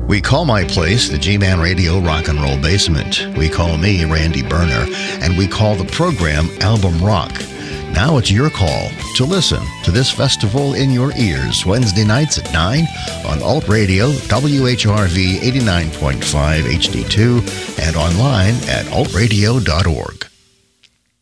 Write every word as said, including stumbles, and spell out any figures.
We call my place the G-Man Radio Rock and Roll Basement. We call me Randy Berner, and we call the program Album Rock. Now it's your call to listen to this festival in your ears Wednesday nights at nine on Alt Radio, W H R V eighty-nine point five H D two, and online at alt radio dot org.